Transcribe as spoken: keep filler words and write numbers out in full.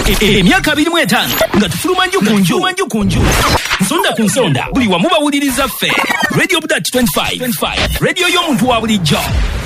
emyaka abiri mu etaano nga tufuluma nju ku nju nju ku nju nsonda ku nsonda buli wamu bawuliriza ffe Radio Budat twenty-five Radio y'omuntu wa bulijjo